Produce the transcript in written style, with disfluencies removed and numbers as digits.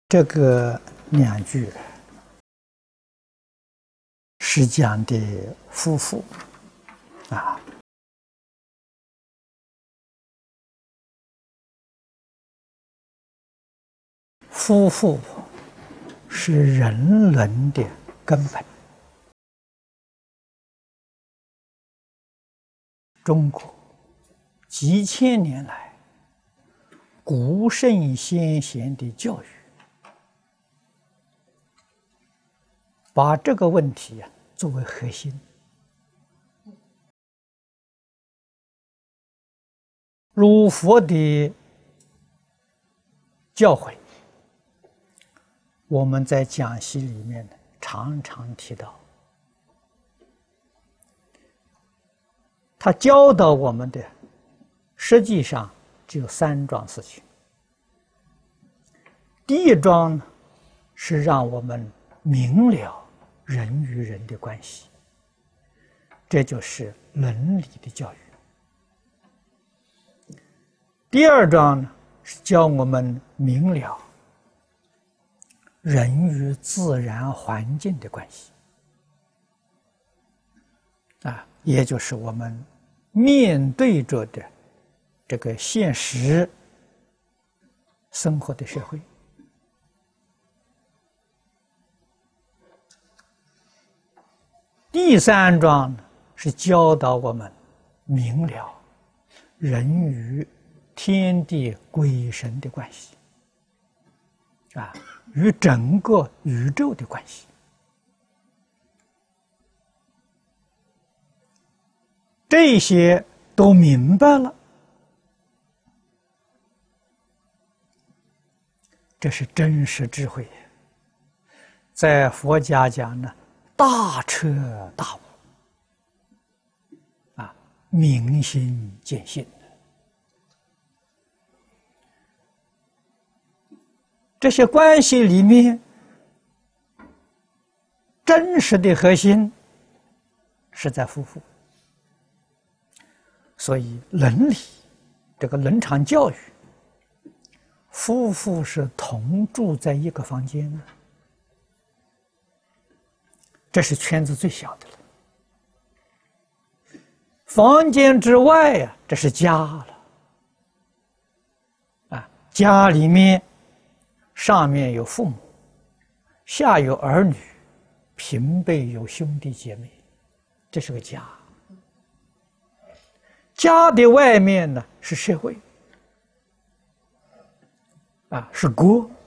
这个两句是讲的夫妇啊，夫妇是人伦的根本。中国几千年来古圣先贤的教育，把这个问题作为核心。儒佛的教诲，我们在讲习里面常常提到，他教导我们的实际上只有3桩事情。第一桩呢，是让我们明了人与人的关系，这就是伦理的教育。第二桩呢，是教我们明了人与自然环境的关系，也就是我们面对着的这个现实生活的社会。第3桩呢，是教导我们明了人与天地鬼神的关系，与整个宇宙的关系。这些都明白了，这是真实智慧。在佛家讲呢，大彻大悟，明心见性。这些关系里面，真实的核心是在夫妇。所以伦理，这个伦常教育，夫妇是同住在一个房间的，这是圈子最小的了。房间之外这是家了。家里面上面有父母，下有儿女，平辈有兄弟姐妹，这是个家。家的外面呢是社会，是国。